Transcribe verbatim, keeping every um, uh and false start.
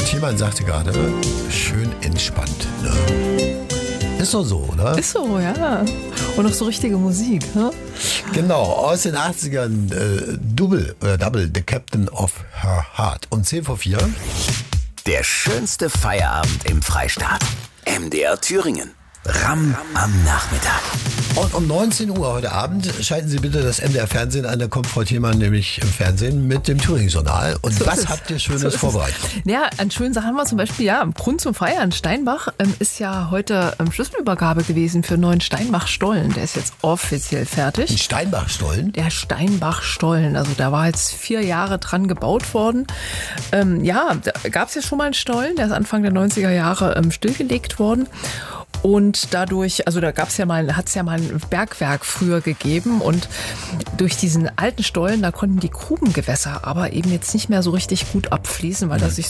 Thielmann sagte gerade, schön entspannt. Ne? Ist doch so, oder? Ist so, ja. Und noch so richtige Musik, ne? Genau, aus den achtzigern, äh, Double, oder Double, The Captain of Her Heart. Und zehn vor vier. Der schönste Feierabend im Freistaat. M D R Thüringen. Ram am Nachmittag. Und um neunzehn Uhr heute Abend schalten Sie bitte das M D R-Fernsehen an. Da kommt Frau Thielmann nämlich im Fernsehen mit dem Thüringen-Journal. Und So was ist es. habt ihr Schönes So ist vorbereitet? es. Ja, an schönen Sachen haben wir zum Beispiel, ja, Grund zum Feiern. Steinbach ähm, ist ja heute ähm, Schlüsselübergabe gewesen für einen neuen Steinbach-Stollen. Der ist jetzt offiziell Ein fertig. Steinbach-Stollen? Der Steinbach-Stollen, also da war jetzt vier Jahre dran gebaut worden. Ähm, ja, da gab es ja schon mal einen Stollen, der ist Anfang der neunziger Jahre ähm, stillgelegt worden. Und dadurch, also da gab's ja mal, hat's ja mal ein Bergwerk früher gegeben und durch diesen alten Stollen, da konnten die Grubengewässer aber eben jetzt nicht mehr so richtig gut abfließen, weil das sich